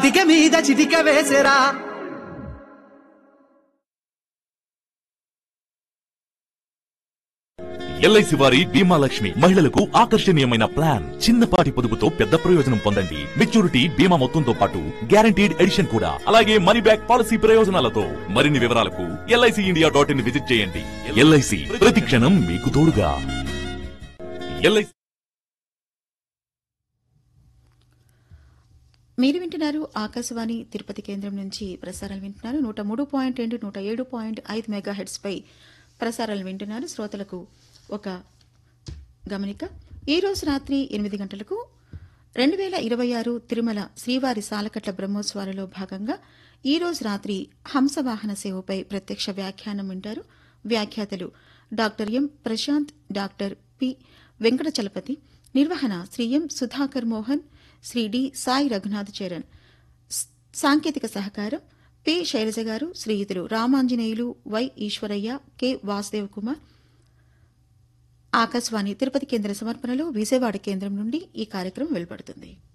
చిటిక మీద చిటిక వేసరా. ఎల్ఐసి వారి బీమా లక్ష్మి మహిళలకు ఆకర్షణీయమైన ప్లాన్. చిన్నపాటి పొదుపుతో పెద్ద ప్రయోజనం పొందండి. మెచ్యూరిటీ బీమా మొత్తంతో పాటు గ్యారంటీడ్ ఎడిషన్ కూడా, అలాగే మనీ బ్యాక్ పాలసీ ప్రయోజనాలతో. మరిన్ని వివరాలకు LICindia.in విజిట్ చేయండి. ఎల్ఐసి ప్రతి క్షణం మీకు తోడుగా. ఎల్ఐసి మీరు వింటున్నారు ఆకాశవాణి తిరుపతి కేంద్రం నుంచి ప్రసారాలు వింటున్నారు. 103.2 107.5 మెగాహెర్ట్జ్ పై ప్రసారాలు వింటున్నారు. శ్రోతలకు ఒక గమనిక. ఈ రోజు రాత్రి 8 గంటలకు 2026 తిరుమల శ్రీవారి సాలకట్ల బ్రహ్మోత్సవాలలో భాగంగా ఈ రోజు రాత్రి హంసవాహన సేవపై ప్రత్యక్ష వ్యాఖ్యానం వింటారు. వ్యాఖ్యాతలు doctor M Prashanth, doctor P Venkatachalapathi. నిర్వహణ శ్రీ ఎం సుధాకర్ మోహన్, శ్రీ డి సాయి రఘునాథ్ చరణ్. సాంకేతిక సహకారం పి శైలజ గారు, శ్రీయుతులు రామాంజనేయులు, వై ఈశ్వరయ్య, కె వాసుదేవ్ కుమార్. ఆకాశవాణి తిరుపతి కేంద్ర సమర్పణలో విజయవాడ కేంద్రం నుండి ఈ కార్యక్రమం వెలువడుతుంది.